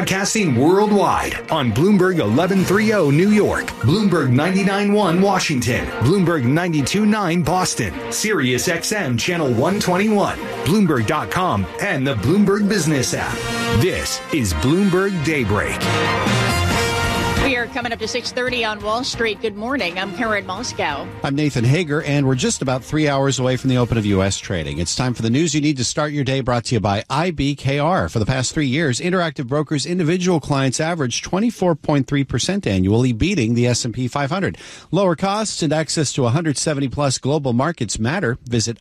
broadcasting worldwide on Bloomberg 1130 New York, Bloomberg 99.1 Washington, Bloomberg 92.9 Boston, Sirius XM Channel 121, Bloomberg.com, and the Bloomberg Business app. This is Bloomberg Daybreak. We are coming up to 6:30 on Wall Street. Good morning. I'm Karen Moscow. I'm Nathan Hager, and we're just about 3 hours away from the open of U.S. trading. It's time for the news you need to start your day, brought to you by IBKR. For the past 3 years, Interactive Brokers' individual clients averaged 24.3% annually, beating the S&P 500. Lower costs and access to 170-plus global markets matter. Visit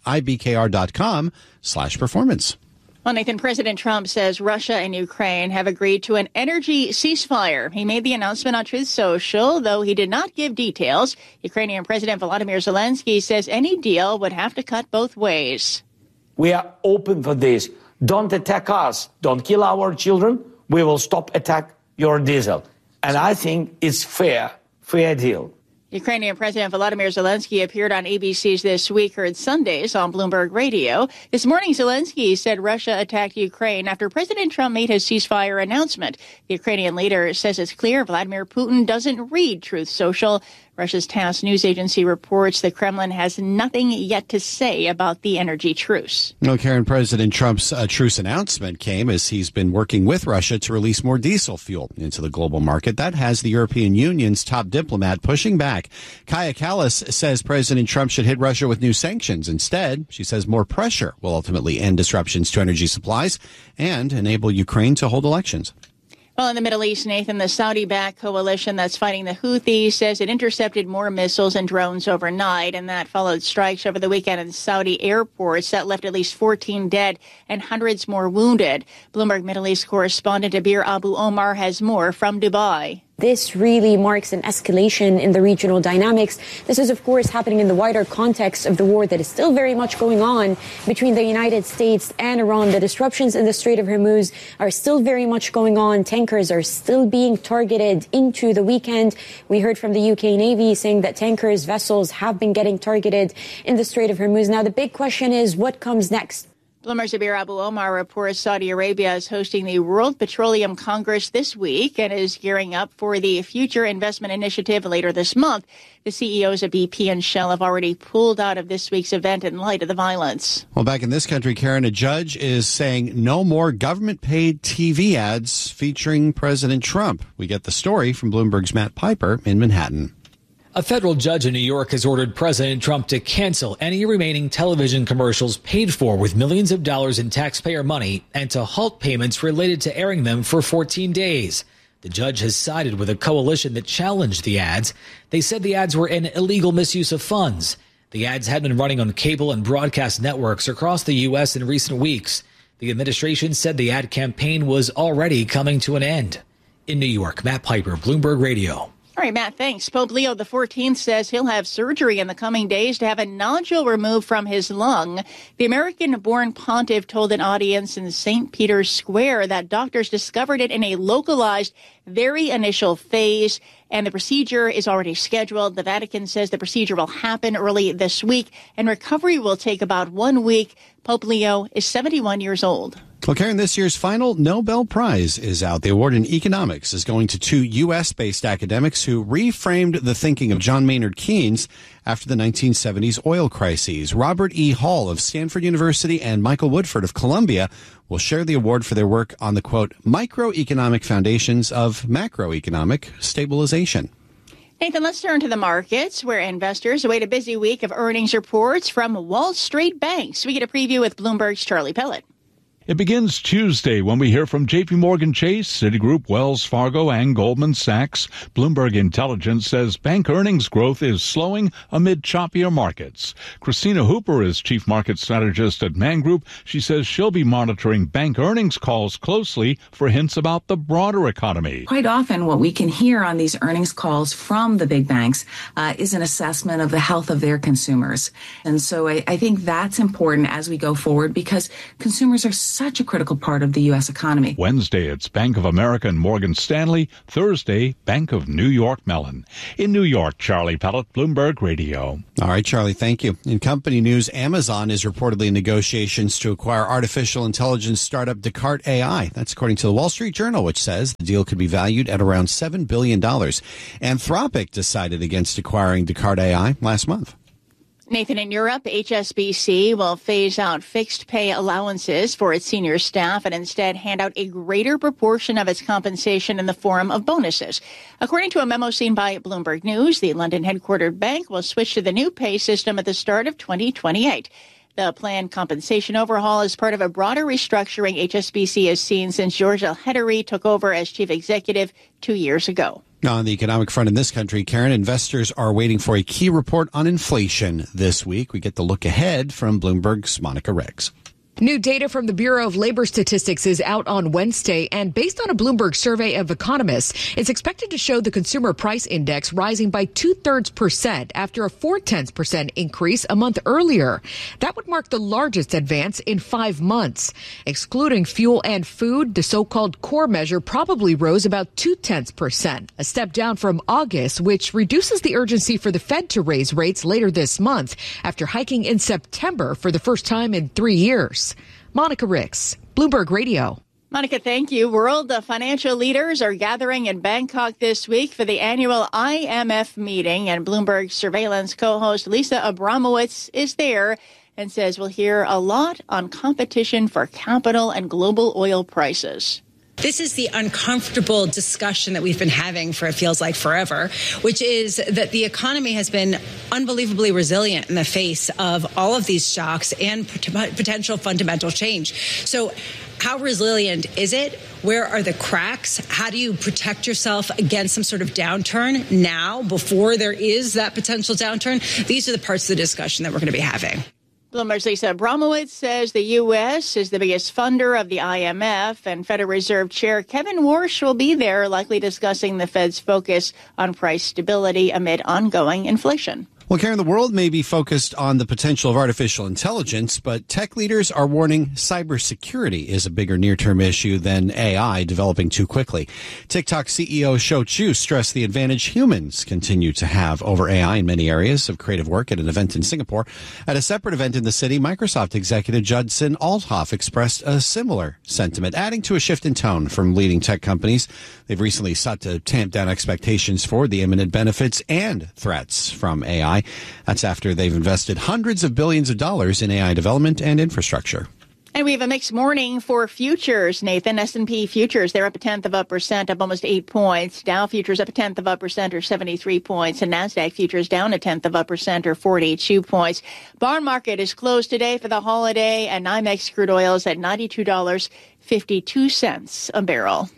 ibkr.com/performance. Well, Nathan, President Trump says Russia and Ukraine have agreed to an energy ceasefire. He made the announcement on Truth Social, though he did not give details. Ukrainian President Volodymyr Zelensky says any deal would have to cut both ways. We are open for this. Don't attack us. Don't kill our children. We will stop attack your diesel. And I think it's fair deal. Ukrainian President Volodymyr Zelensky appeared on ABC's This Week, heard Sundays on Bloomberg Radio. This morning, Zelensky said Russia attacked Ukraine after President Trump made his ceasefire announcement. The Ukrainian leader says it's clear Vladimir Putin doesn't read Truth Social. Russia's TASS news agency reports the Kremlin has nothing yet to say about the energy truce. No, Karen, President Trump's truce announcement came as he's been working with Russia to release more diesel fuel into the global market. That has the European Union's top diplomat pushing back. Kaja Kallas says President Trump should hit Russia with new sanctions. Instead, she says more pressure will ultimately end disruptions to energy supplies and enable Ukraine to hold elections. Well, in the Middle East, Nathan, the Saudi-backed coalition that's fighting the Houthis says it intercepted more missiles and drones overnight, and that followed strikes over the weekend in Saudi airports that left at least 14 dead and hundreds more wounded. Bloomberg Middle East correspondent Abir Abu Omar has more from Dubai. This really marks an escalation in the regional dynamics. This is, of course, happening in the wider context of the war that is still very much going on between the United States and Iran. The disruptions in the Strait of Hormuz are still very much going on. Tankers are still being targeted into the weekend. We heard from the UK Navy saying that tankers, vessels have been getting targeted in the Strait of Hormuz. Now, the big question is what comes next? Bloomberg's Abir Abu Omar reports Saudi Arabia is hosting the World Petroleum Congress this week and is gearing up for the Future Investment Initiative later this month. The CEOs of BP and Shell have already pulled out of this week's event in light of the violence. Well, back in this country, Karen, a judge is saying no more government-paid TV ads featuring President Trump. We get the story from Bloomberg's Matt Piper in Manhattan. A federal judge in New York has ordered President Trump to cancel any remaining television commercials paid for with millions of dollars in taxpayer money and to halt payments related to airing them for 14 days. The judge has sided with a coalition that challenged the ads. They said the ads were an illegal misuse of funds. The ads had been running on cable and broadcast networks across the U.S. in recent weeks. The administration said the ad campaign was already coming to an end. In New York, Matt Piper, Bloomberg Radio. All right, Matt, thanks. Pope Leo XIV says he'll have surgery in the coming days to have a nodule removed from his lung. The American-born pontiff told an audience in St. Peter's Square that doctors discovered it in a localized, very initial phase, and the procedure is already scheduled. The Vatican says the procedure will happen early this week, and recovery will take about 1 week. Pope Leo is 71 years old. Well, Karen, this year's final Nobel Prize is out. The award in economics is going to two U.S.-based academics who reframed the thinking of John Maynard Keynes after the 1970s oil crises. Robert E. Hall of Stanford University and Michael Woodford of Columbia will share the award for their work on the, quote, microeconomic foundations of macroeconomic stabilization. Nathan, let's turn to the markets, where investors await a busy week of earnings reports from Wall Street banks. We get a preview with Bloomberg's Charlie Pellet. It begins Tuesday when we hear from J.P. Morgan Chase, Citigroup, Wells Fargo, and Goldman Sachs. Bloomberg Intelligence says bank earnings growth is slowing amid choppier markets. Christina Hooper is chief market strategist at Man Group. She says she'll be monitoring bank earnings calls closely for hints about the broader economy. Quite often what we can hear on these earnings calls from the big banks is an assessment of the health of their consumers. And so I think that's important as we go forward because consumers are such a critical part of the U.S. economy. Wednesday, it's Bank of America and Morgan Stanley. Thursday, Bank of New York Mellon. In New York, Charlie Pellet, Bloomberg Radio. All right, Charlie, thank you. In company news, Amazon is reportedly in negotiations to acquire artificial intelligence startup Descartes AI. That's according to the Wall Street Journal, which says the deal could be valued at around $7 billion. Anthropic decided against acquiring Descartes AI last month. Nathan, in Europe, HSBC will phase out fixed pay allowances for its senior staff and instead hand out a greater proportion of its compensation in the form of bonuses. According to a memo seen by Bloomberg News, the London-headquartered bank will switch to the new pay system at the start of 2028. The planned compensation overhaul is part of a broader restructuring HSBC has seen since George Elhedery took over as chief executive 2 years ago. On the economic front in this country, Karen, investors are waiting for a key report on inflation this week. We get the look ahead from Bloomberg's Monica Riggs. New data from the Bureau of Labor Statistics is out on Wednesday, and based on a Bloomberg survey of economists, it's expected to show the consumer price index rising by 0.2% after a 0.4% increase a month earlier. That would mark the largest advance in 5 months. Excluding fuel and food, the so-called core measure probably rose about 0.2%, a step down from August, which reduces the urgency for the Fed to raise rates later this month after hiking in September for the first time in 3 years. Monica Riggs, Bloomberg Radio. Monica, thank you. World financial leaders are gathering in Bangkok this week for the annual IMF meeting, and Bloomberg surveillance co-host Lisa Abramowitz is there and says we'll hear a lot on competition for capital and global oil prices. This is the uncomfortable discussion that we've been having for, it feels like, forever, which is that the economy has been unbelievably resilient in the face of all of these shocks and potential fundamental change. So how resilient is it? Where are the cracks? How do you protect yourself against some sort of downturn now before there is that potential downturn? These are the parts of the discussion that we're going to be having. Bloomberg's Lisa Abramowitz says the U.S. is the biggest funder of the IMF, and Federal Reserve Chair Kevin Warsh will be there, likely discussing the Fed's focus on price stability amid ongoing inflation. Well, Karen, the world may be focused on the potential of artificial intelligence, but tech leaders are warning cybersecurity is a bigger near-term issue than AI developing too quickly. TikTok CEO Shou Chew stressed the advantage humans continue to have over AI in many areas of creative work at an event in Singapore. At a separate event in the city, Microsoft executive Judson Althoff expressed a similar sentiment, adding to a shift in tone from leading tech companies. They've recently sought to tamp down expectations for the imminent benefits and threats from AI. That's after they've invested hundreds of billions of dollars in AI development and infrastructure. And we have a mixed morning for futures, Nathan. S&P futures, they're up 0.1%, up almost 8 points. Dow futures up 0.1%, or 73 points. And NASDAQ futures down 0.1%, or 42 points. Bond market is closed today for the holiday, and NYMEX crude oil is at $92.52 a barrel.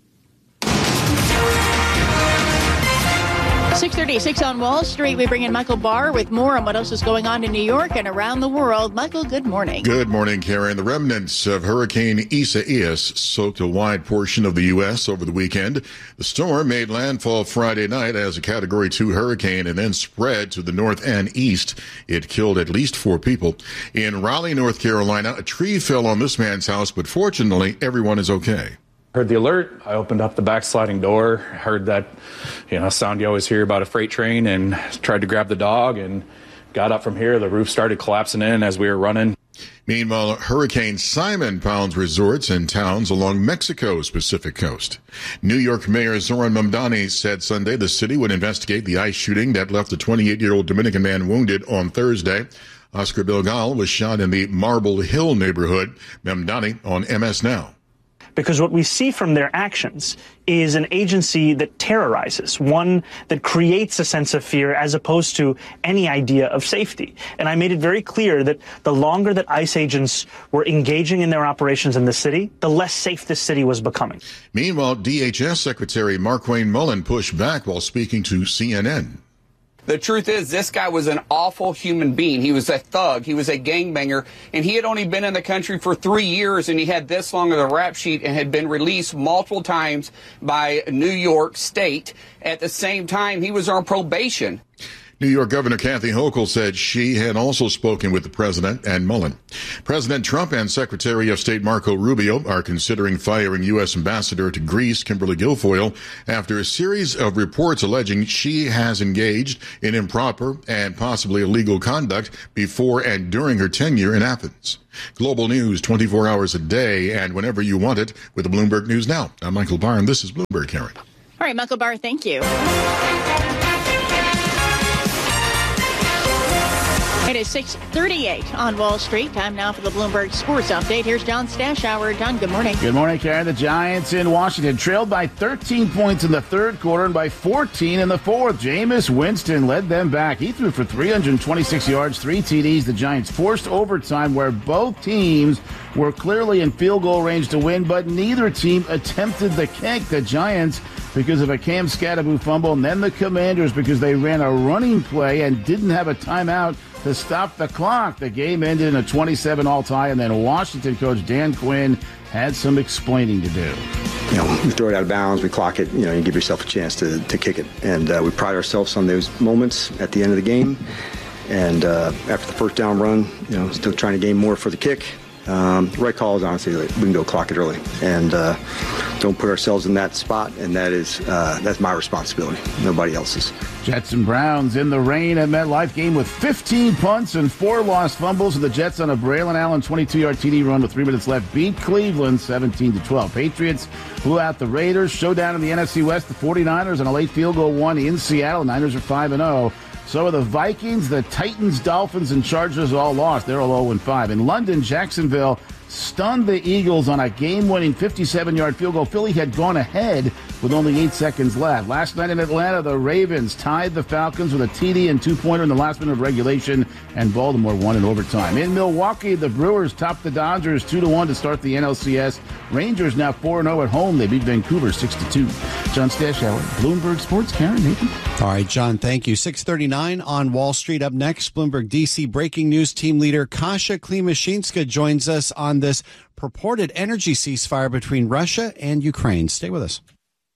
6:36 on Wall Street. We bring in Michael Barr with more on what else is going on in New York and around the world. Michael, good morning. Good morning, Karen. The remnants of Hurricane Isaias soaked a wide portion of the U.S. over the weekend. The storm made landfall Friday night as a Category 2 hurricane and then spread to the north and east. It killed at least 4 people. In Raleigh, North Carolina, a tree fell on this man's house, but fortunately, everyone is okay. Heard the alert. I opened up the back sliding door, heard that, sound you always hear about a freight train, and tried to grab the dog and got up from here. The roof started collapsing in as we were running. Meanwhile, Hurricane Simon pounds resorts and towns along Mexico's Pacific coast. New York Mayor Zoran Mamdani said Sunday the city would investigate the ICE shooting that left a 28-year-old Dominican man wounded on Thursday. Oscar Bilgal was shot in the Marble Hill neighborhood. Mamdani on MS Now. Because what we see from their actions is an agency that terrorizes, one that creates a sense of fear as opposed to any idea of safety. And I made it very clear that the longer that ICE agents were engaging in their operations in the city, the less safe this city was becoming. Meanwhile, DHS Secretary Markwayne Mullin pushed back while speaking to CNN. The truth is, this guy was an awful human being. He was a thug. He was a gangbanger. And he had only been in the country for 3 years, and he had this long of a rap sheet and had been released multiple times by New York State. At the same time, he was on probation. New York Governor Kathy Hochul said she had also spoken with the president and Mullen. President Trump and Secretary of State Marco Rubio are considering firing U.S. Ambassador to Greece Kimberly Guilfoyle after a series of reports alleging she has engaged in improper and possibly illegal conduct before and during her tenure in Athens. Global news 24 hours a day and whenever you want it with the Bloomberg News Now. I'm Michael Barr, and this is Bloomberg, Karen. All right, Michael Barr, thank you. It is 6:38 on Wall Street. Time now for the Bloomberg Sports Update. Here's John Stashower. John, good morning. Good morning, Karen. The Giants in Washington trailed by 13 points in the third quarter and by 14 in the fourth. Jameis Winston led them back. He threw for 326 yards, 3 TDs. The Giants forced overtime where both teams were clearly in field goal range to win, but neither team attempted the kick. The Giants because of a Cam Scatterbo fumble, and then the Commanders because they ran a running play and didn't have a timeout to stop the clock. The game ended in a 27-all tie, and then Washington coach Dan Quinn had some explaining to do. You know, we throw it out of bounds, we clock it, you give yourself a chance to kick it. And we pride ourselves on those moments at the end of the game. And after the first down run, still trying to gain more for the kick. The right call is honestly we can go clock it early and don't put ourselves in that spot, and that's my responsibility, nobody else's. Jets and Browns in the rain at MetLife. Game with 15 punts and 4 lost fumbles. The Jets on a Braylon Allen 22-yard TD run with 3 minutes left beat Cleveland 17-12. Patriots blew out the Raiders. Showdown in the NFC West. The 49ers on a late field goal won in Seattle. Niners are 5-0. So are the Vikings, the Titans, Dolphins, and Chargers all lost. They're all 0-5. In London, Jacksonville stunned the Eagles on a game-winning 57-yard field goal. Philly had gone ahead with only 8 seconds left. Last night in Atlanta, the Ravens tied the Falcons with a TD and 2-pointer in the last minute of regulation, and Baltimore won in overtime. In Milwaukee, the Brewers topped the Dodgers 2-1 to start the NLCS. Rangers now 4-0 at home. They beat Vancouver 6-2. John Stashower, Bloomberg Sports. Karen, Nathan. All right, John, thank you. 6:39 on Wall Street. Up next, Bloomberg DC breaking news team leader Kasia Klimashinska joins us on this purported energy ceasefire between Russia and Ukraine. Stay with us.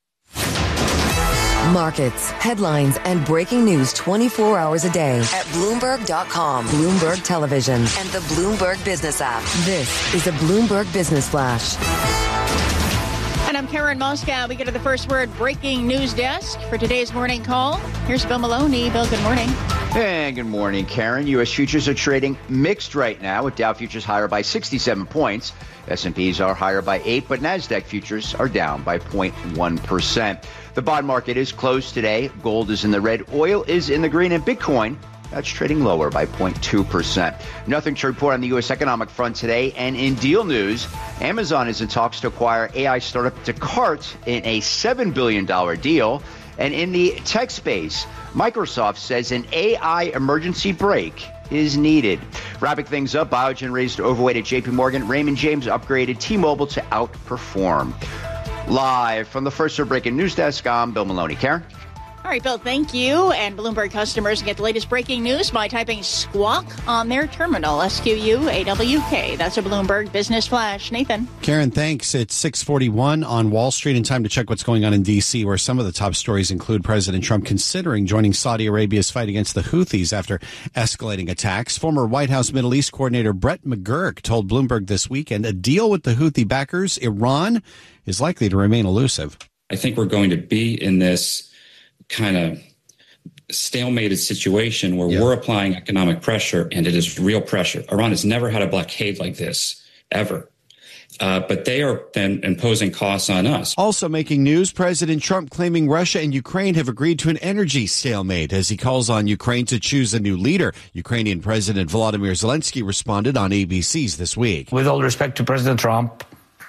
Markets, headlines, and breaking news 24 hours a day at Bloomberg.com, Bloomberg Television, and the Bloomberg Business app. This is a Bloomberg Business Flash. And I'm Karen Moscow. We go to the first word breaking news desk for today's morning call. Here's Bill Maloney. Bill, good morning. Hey, good morning, Karen. U.S. futures are trading mixed right now, with Dow futures higher by 67 points. S&Ps are higher by 8, but NASDAQ futures are down by 0.1%. The bond market is closed today. Gold is in the red, oil is in the green, and Bitcoin, that's trading lower by 0.2%. Nothing to report on the U.S. economic front today. And in deal news, Amazon is in talks to acquire AI startup Descartes in a $7 billion deal. And in the tech space, Microsoft says an AI emergency brake is needed. Wrapping things up, Biogen raised overweight at J.P. Morgan. Raymond James upgraded T-Mobile to outperform. Live from the first breaking news desk, I'm Bill Maloney. Karen? All right, Bill, thank you. And Bloomberg customers get the latest breaking news by typing Squawk on their terminal, SQUAWK. That's a Bloomberg Business Flash. Nathan. Karen, thanks. It's 6:41 on Wall Street, and time to check what's going on in D.C., where some of the top stories include President Trump considering joining Saudi Arabia's fight against the Houthis after escalating attacks. Former White House Middle East coordinator Brett McGurk told Bloomberg this weekend a deal with the Houthi backers, Iran, is likely to remain elusive. I think we're going to be in this kind of stalemated situation where we're applying economic pressure, and it is real pressure. Iran has never had a blockade like this, ever. But they are then imposing costs on us. Also making news, President Trump claiming Russia and Ukraine have agreed to an energy stalemate as he calls on Ukraine to choose a new leader. Ukrainian President Volodymyr Zelensky responded on ABC's This Week. With all respect to President Trump,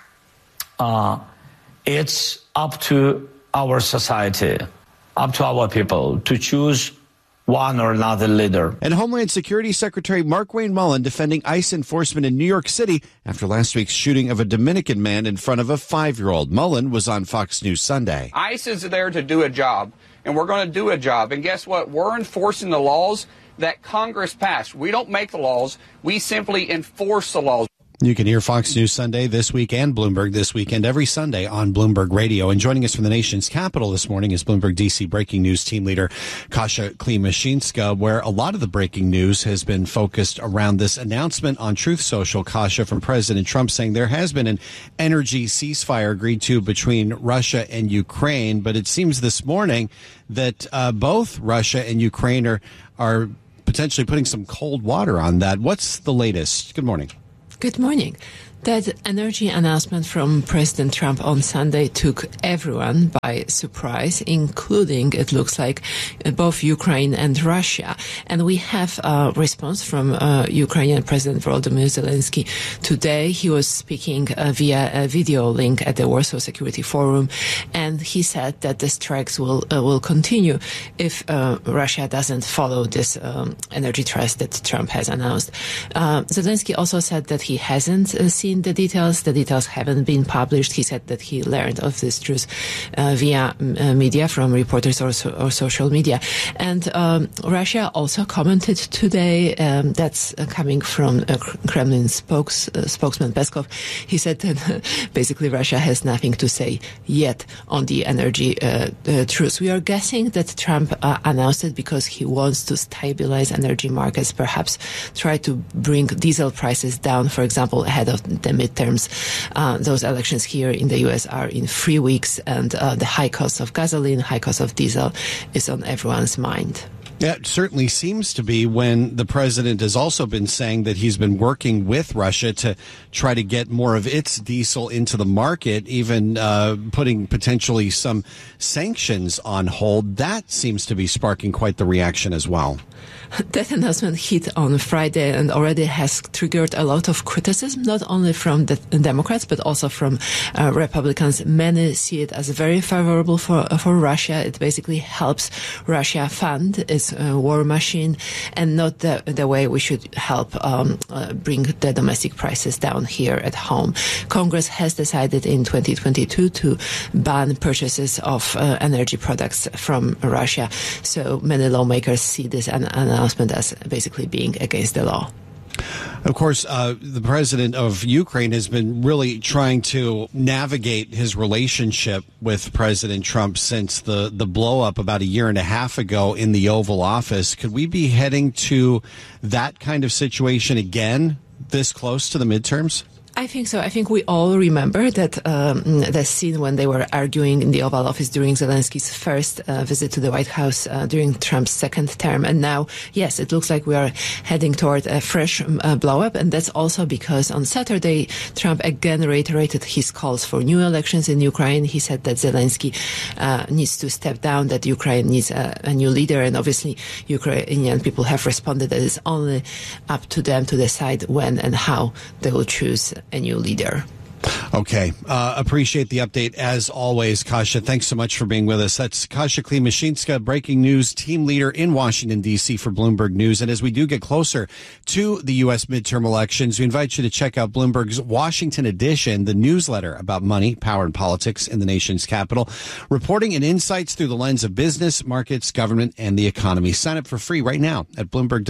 it's up to our society, up to our people to choose one or another leader. And Homeland Security Secretary Markwayne Mullin defending ICE enforcement in New York City after last week's shooting of a Dominican man in front of a 5-year-old. Mullin was on Fox News Sunday. ICE is there to do a job, and we're going to do a job. And guess what? We're enforcing the laws that Congress passed. We don't make the laws. We simply enforce the laws. You can hear Fox News Sunday this week and Bloomberg This Weekend every Sunday on Bloomberg Radio. And joining us from the nation's capital this morning is Bloomberg DC breaking news team leader Kasia Klimashinska, where a lot of the breaking news has been focused around this announcement on Truth Social, Kasia, from President Trump saying there has been an energy ceasefire agreed to between Russia and Ukraine. But it seems this morning that both Russia and Ukraine are potentially putting some cold water on that. What's the latest? Good morning. Good morning. That energy announcement from President Trump on Sunday took everyone by surprise, including, it looks like, both Ukraine and Russia. And we have a response from Ukrainian President Volodymyr Zelensky today. He was speaking via a video link at the Warsaw Security Forum, and he said that the strikes will continue if Russia doesn't follow this energy trust that Trump has announced. Zelensky also said that he hasn't seen the details. The details haven't been published. He said that he learned of this truth via media, from reporters or social media. And Russia also commented today, that's coming from Kremlin spokesman Peskov. He said that basically Russia has nothing to say yet on the energy truce. We are guessing that Trump announced it because he wants to stabilize energy markets, perhaps try to bring diesel prices down, for example, ahead of the midterms. Those elections here in the U.S. are in 3 weeks, and the high cost of gasoline, high cost of diesel is on everyone's mind. Yeah, it certainly seems to be, when the president has also been saying that he's been working with Russia to try to get more of its diesel into the market, even putting potentially some sanctions on hold. That seems to be sparking quite the reaction as well. That announcement hit on Friday and already has triggered a lot of criticism, not only from the Democrats, but also from Republicans. Many see it as very favorable for Russia. It basically helps Russia fund its war machine, and not the way we should help bring the domestic prices down here at home. Congress has decided in 2022 to ban purchases of energy products from Russia. So many lawmakers see this announcement as basically being against the law. Of course, the president of Ukraine has been really trying to navigate his relationship with President Trump since the blow up about a year and a half ago in the Oval Office. Could we be heading to that kind of situation again this close to the midterms? I think so. I think we all remember that the scene when they were arguing in the Oval Office during Zelensky's first visit to the White House during Trump's second term. And now, yes, it looks like we are heading toward a fresh blow-up. And that's also because on Saturday, Trump again reiterated his calls for new elections in Ukraine. He said that Zelensky needs to step down, that Ukraine needs a new leader. And obviously, Ukrainian people have responded that it's only up to them to decide when and how they will choose a new leader. Okay. Appreciate the update as always, Kasia. Thanks so much for being with us. That's Kasia Klimashinska, breaking news team leader in Washington, D.C. for Bloomberg News. And as we do get closer to the U.S. midterm elections, we invite you to check out Bloomberg's Washington Edition, the newsletter about money, power, and politics in the nation's capital, reporting and insights through the lens of business, markets, government, and the economy. Sign up for free right now at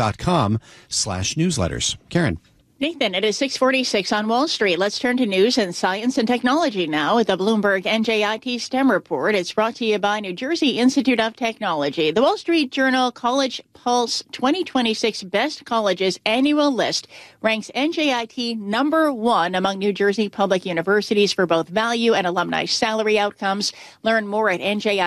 Bloomberg.com/newsletters. Karen. Nathan, it is 6:46 on Wall Street. Let's turn to news and science and technology now with the Bloomberg NJIT STEM report. It's brought to you by New Jersey Institute of Technology. The Wall Street Journal College Pulse 2026 Best Colleges annual list ranks NJIT number 1 among New Jersey public universities for both value and alumni salary outcomes. Learn more at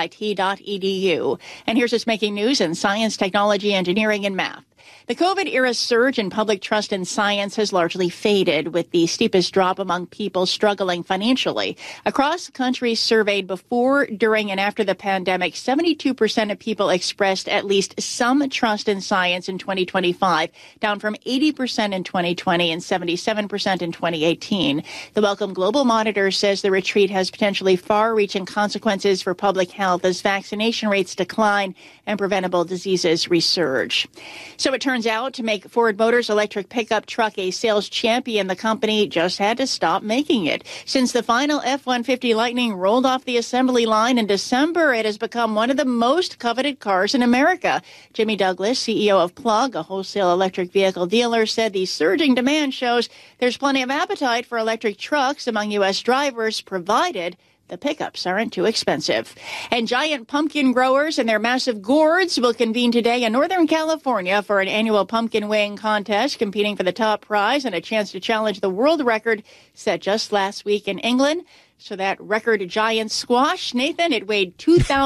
njit.edu. And here's what's making news in science, technology, engineering, and math. The COVID-era surge in public trust in science has largely faded, with the steepest drop among people struggling financially. Across the country surveyed before, during, and after the pandemic, 72% of people expressed at least some trust in science in 2025, down from 80% in 2020 and 77% in 2018. The Wellcome Global Monitor says the retreat has potentially far-reaching consequences for public health as vaccination rates decline and preventable diseases resurge. So So it turns out to make Ford Motors electric pickup truck a sales champion, the company just had to stop making it. Since the final F-150 Lightning rolled off the assembly line in December, it has become one of the most coveted cars in America. Jimmy Douglas, CEO of Plug, a wholesale electric vehicle dealer, said the surging demand shows there's plenty of appetite for electric trucks among U.S. drivers, provided the pickups aren't too expensive. And giant pumpkin growers and their massive gourds will convene today in Northern California for an annual pumpkin weighing contest, competing for the top prize and a chance to challenge the world record set just last week in England. So that record giant squash, Nathan, it weighed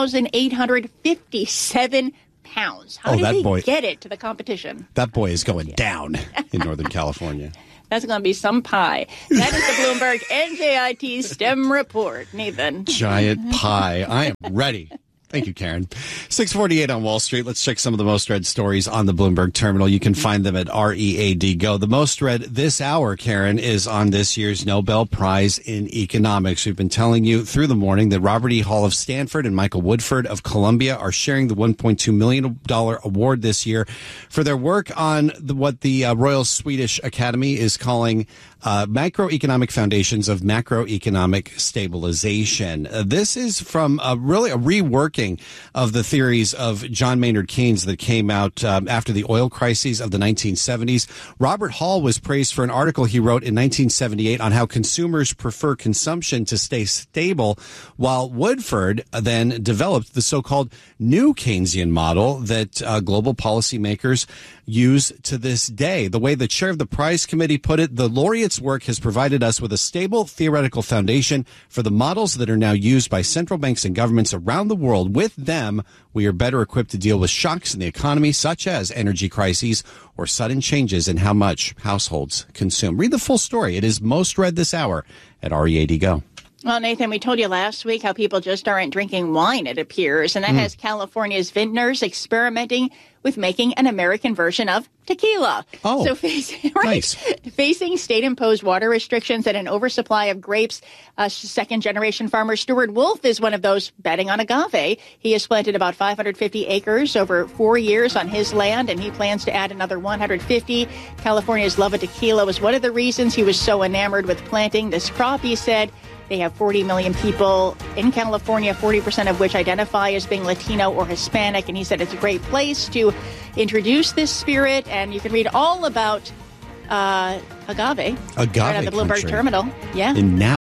2,857 pounds. How did they get it to the competition? That boy is going down in Northern California. That's going to be some pie. That is the Bloomberg NJIT STEM report. Nathan. Giant pie. I am ready. Thank you, Karen. 648 on Wall Street. Let's check some of the most read stories on the Bloomberg terminal. You can find them at READ Go. The most read this hour, Karen, is on this year's Nobel Prize in Economics. We've been telling you through the morning that Robert E. Hall of Stanford and Michael Woodford of Columbia are sharing the $1.2 million award this year for their work on what the Royal Swedish Academy is calling macroeconomic foundations of macroeconomic stabilization. This is from really a reworking of the theories of John Maynard Keynes that came out after the oil crises of the 1970s. Robert Hall was praised for an article he wrote in 1978 on how consumers prefer consumption to stay stable, while Woodford then developed the so-called new Keynesian model that global policymakers use to this day. The way the chair of the prize committee put it, the laureate's work has provided us with a stable theoretical foundation for the models that are now used by central banks and governments around the world. With them, we are better equipped to deal with shocks in the economy, such as energy crises or sudden changes in how much households consume. Read the full story. It is most read this hour at READ Go. Well, Nathan, we told you last week how people just aren't drinking wine, it appears, and that has California's vintners experimenting with making an American version of tequila. Oh, so facing state-imposed water restrictions and an oversupply of grapes, second-generation farmer Stuart Wolf is one of those betting on agave. He has planted about 550 acres over 4 years on his land, and he plans to add another 150. California's love of tequila was one of the reasons he was so enamored with planting this crop, he said. They have 40 million people in California, 40% of which identify as being Latino or Hispanic. And he said it's a great place to introduce this spirit. And you can read all about agave right on the Bloomberg country. terminal. Yeah. In Napa.